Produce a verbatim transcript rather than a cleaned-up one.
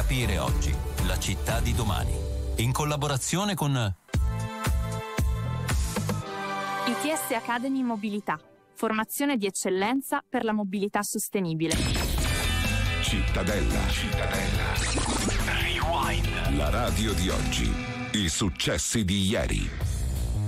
Capire oggi, la città di domani. In collaborazione con I T S Academy Mobilità. Formazione di eccellenza per la mobilità sostenibile. Cittadella. Cittadella. Rewind. La radio di oggi. I successi di ieri.